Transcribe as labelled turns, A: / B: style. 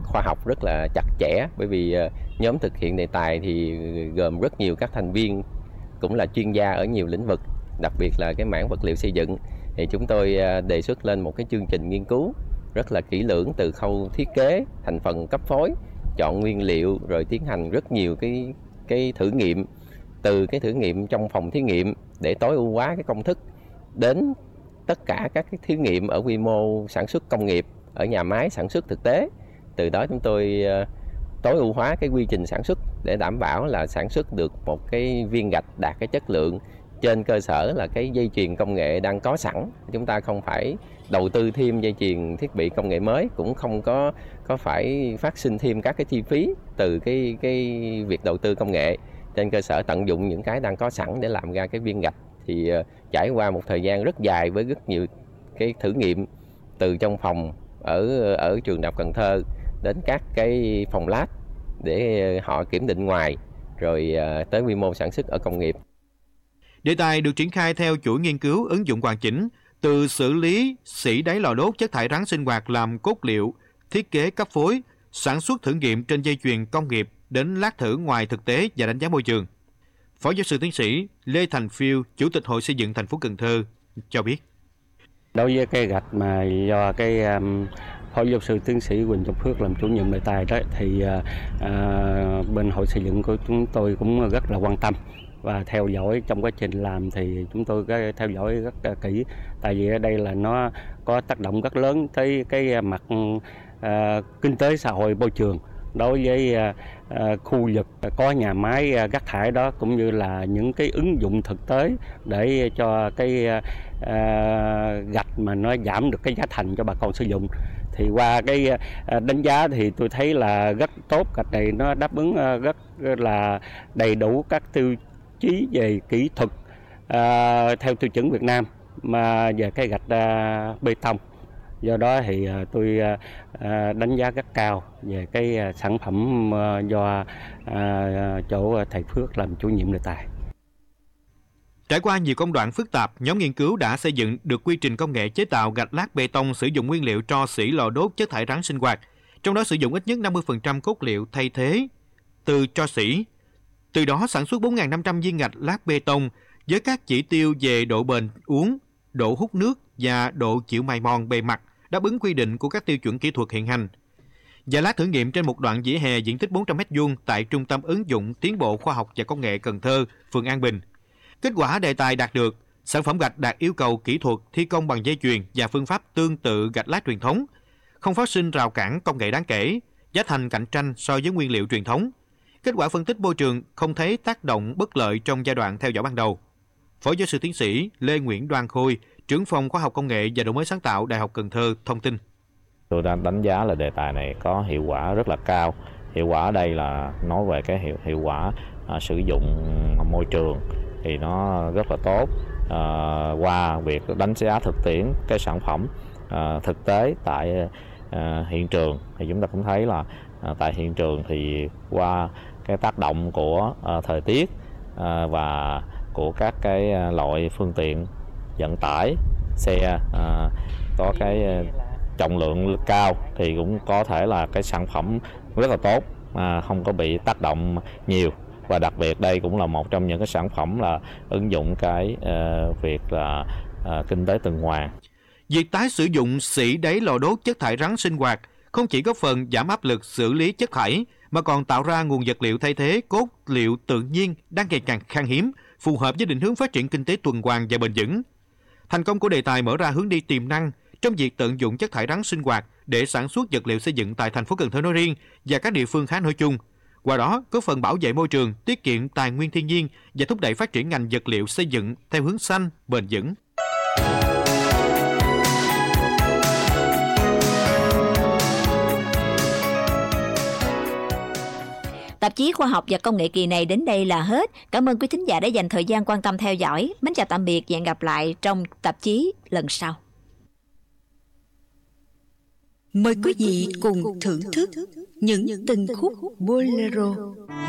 A: khoa học rất là chặt chẽ, bởi vì nhóm thực hiện đề tài thì gồm rất nhiều các thành viên cũng là chuyên gia ở nhiều lĩnh vực, đặc biệt là cái mảng vật liệu xây dựng. Thì chúng tôi đề xuất lên một cái chương trình nghiên cứu rất là kỹ lưỡng từ khâu thiết kế, thành phần cấp phối, chọn nguyên liệu, rồi tiến hành rất nhiều cái thử nghiệm, từ cái thử nghiệm trong phòng thí nghiệm để tối ưu hóa cái công thức đến tất cả các cái thí nghiệm ở quy mô sản xuất công nghiệp ở nhà máy sản xuất thực tế. Từ đó chúng tôi tối ưu hóa cái quy trình sản xuất để đảm bảo là sản xuất được một cái viên gạch đạt cái chất lượng trên cơ sở là cái dây chuyền công nghệ đang có sẵn. Chúng ta không phải đầu tư thêm dây chuyền thiết bị công nghệ mới, cũng không có phải phát sinh thêm các cái chi phí từ cái việc đầu tư công nghệ. Trên cơ sở tận dụng những cái đang có sẵn để làm ra cái viên gạch. Thì trải qua một thời gian rất dài với rất nhiều cái thử nghiệm, từ trong phòng ở trường Đại học Cần Thơ đến các cái phòng lab để họ kiểm định ngoài, rồi tới quy mô sản xuất ở công nghiệp.
B: Đề tài được triển khai theo chuỗi nghiên cứu ứng dụng hoàn chỉnh, từ xử lý xỉ đáy lò đốt chất thải rắn sinh hoạt làm cốt liệu, thiết kế cấp phối, sản xuất thử nghiệm trên dây chuyền công nghiệp đến lát thử ngoài thực tế và đánh giá môi trường. Phó giáo sư tiến sĩ Lê Thành Phiêu, Chủ tịch Hội Xây dựng thành phố Cần Thơ cho biết.
C: Đối với cái gạch mà do cái Phó giáo sư tiến sĩ Huỳnh Trọng Phước làm chủ nhiệm đề tài đó, thì bên Hội Xây dựng của chúng tôi cũng rất là quan tâm và theo dõi trong quá trình làm. Thì chúng tôi theo dõi rất kỹ, tại vì ở đây là nó có tác động rất lớn tới cái mặt kinh tế xã hội môi trường đối với khu vực có nhà máy rác thải đó, cũng như là những cái ứng dụng thực tế để cho cái gạch mà nó giảm được cái giá thành cho bà con sử dụng. Thì qua cái đánh giá thì tôi thấy là rất tốt, gạch này nó đáp ứng rất là đầy đủ các tiêu chí về kỹ thuật theo tiêu chuẩn Việt Nam mà về cái gạch bê tông. Do đó thì tôi đánh giá rất cao về cái sản phẩm do chỗ thầy Phước làm chủ nhiệm đề tài.
B: Trải qua nhiều công đoạn phức tạp, nhóm nghiên cứu đã xây dựng được quy trình công nghệ chế tạo gạch lát bê tông sử dụng nguyên liệu tro xỉ lò đốt chất thải rắn sinh hoạt, trong đó sử dụng ít nhất 50% cốt liệu thay thế từ tro xỉ. Từ đó sản xuất 4.500 viên gạch lát bê tông với các chỉ tiêu về độ bền uốn, độ hút nước và độ chịu mài mòn bề mặt, đáp ứng quy định của các tiêu chuẩn kỹ thuật hiện hành. Và lát thử nghiệm trên một đoạn vỉa hè diện tích 400 m² tại Trung tâm ứng dụng tiến bộ khoa học và công nghệ Cần Thơ, phường An Bình. Kết quả đề tài đạt được, sản phẩm gạch đạt yêu cầu kỹ thuật thi công bằng dây chuyền và phương pháp tương tự gạch lát truyền thống, không phát sinh rào cản công nghệ đáng kể, giá thành cạnh tranh so với nguyên liệu truyền thống. Kết quả phân tích môi trường không thấy tác động bất lợi trong giai đoạn theo dõi ban đầu. Phó giáo sư tiến sĩ Lê Nguyễn Đoan Khôi, trưởng phòng khoa học công nghệ và đổi mới sáng tạo Đại học Cần Thơ thông tin.
D: Tôi đang đánh giá là đề tài này có hiệu quả rất là cao. Hiệu quả ở đây là nói về cái hiệu quả sử dụng môi trường thì nó rất là tốt. Qua việc đánh giá thực tiễn cái sản phẩm thực tế tại hiện trường thì chúng ta cũng thấy là tại hiện trường thì qua cái tác động của thời tiết và của các cái loại phương tiện vận tải xe có cái trọng lượng cao thì cũng có thể là cái sản phẩm rất là tốt, không có bị tác động nhiều. Và đặc biệt đây cũng là một trong những cái sản phẩm là ứng dụng cái việc là kinh tế tuần hoàn.
B: Việc tái sử dụng xỉ đáy lò đốt chất thải rắn sinh hoạt không chỉ góp phần giảm áp lực xử lý chất thải mà còn tạo ra nguồn vật liệu thay thế cốt liệu tự nhiên đang ngày càng khan hiếm, phù hợp với định hướng phát triển kinh tế tuần hoàn và bền vững. Thành công của đề tài mở ra hướng đi tiềm năng trong việc tận dụng chất thải rắn sinh hoạt để sản xuất vật liệu xây dựng tại thành phố Cần Thơ nói riêng và các địa phương khác nói chung. Qua đó, góp phần bảo vệ môi trường, tiết kiệm tài nguyên thiên nhiên và thúc đẩy phát triển ngành vật liệu xây dựng theo hướng xanh, bền vững.
E: Tạp chí Khoa học và Công nghệ kỳ này đến đây là hết. Cảm ơn quý thính giả đã dành thời gian quan tâm theo dõi. Mến chào tạm biệt và hẹn gặp lại trong tạp chí lần sau.
F: Mời quý vị cùng thưởng thức những tình khúc bolero.